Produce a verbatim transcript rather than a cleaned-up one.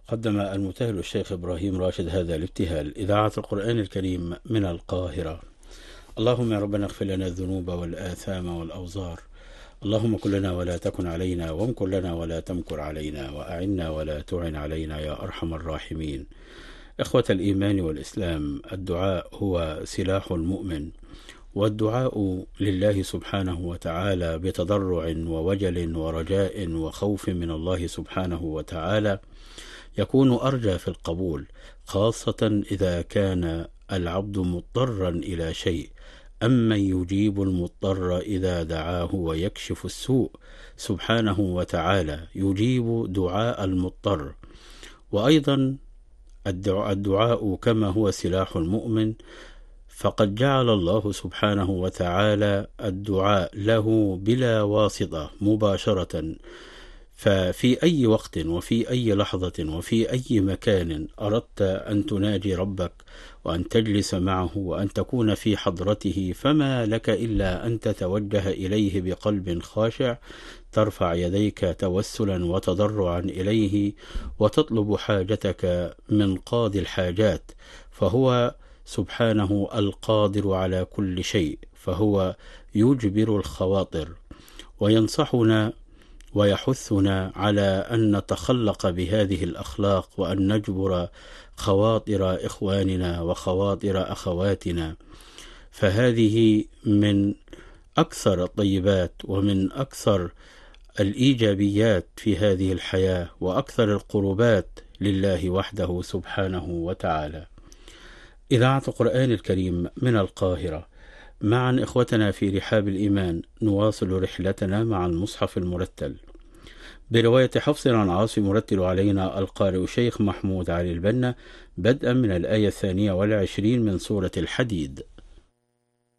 قدم المبتهل الشيخ إبراهيم راشد هذا الابتهال. إذاعة القرآن الكريم من القاهرة. اللهم يا ربنا اغفر لنا الذنوب والآثام والأوزار، اللهم كن لنا ولا تكن علينا، وامكر لنا ولا تمكر علينا، وأعنا ولا تعن علينا يا أرحم الراحمين. إخوة الإيمان والإسلام، الدعاء هو سلاح المؤمن، والدعاء لله سبحانه وتعالى بتضرع ووجل ورجاء وخوف من الله سبحانه وتعالى يكون أرجى في القبول، خاصة إذا كان العبد مضطرا إلى شيء. أمن يجيب المضطر إذا دعاه ويكشف السوء سبحانه وتعالى، يجيب دعاء المضطر. وأيضا الدعاء, الدعاء كما هو سلاح المؤمن، فقد جعل الله سبحانه وتعالى الدعاء له بلا واسطة مباشرة. ففي أي وقت وفي أي لحظة وفي أي مكان أردت أن تناجي ربك وأن تجلس معه وأن تكون في حضرته، فما لك إلا أن تتوجه إليه بقلب خاشع، ترفع يديك توسلا وتضرعا إليه وتطلب حاجتك من قاضي الحاجات، فهو سبحانه القادر على كل شيء، فهو يجبر الخواطر وينصحنا ويحثنا على أن نتخلق بهذه الأخلاق وأن نجبر خواطر إخواننا وخواطر أخواتنا. فهذه من أكثر الطيبات ومن أكثر الإيجابيات في هذه الحياة وأكثر القربات لله وحده سبحانه وتعالى. إذاعة القرآن الكريم من القاهرة، معا إخوتنا في رحاب الإيمان نواصل رحلتنا مع المصحف المرتل برواية حفص عن عاصم. مرتل علينا القارئ الشيخ محمود علي البنا بدءا من الآية الثانية والعشرين من سورة الحديد.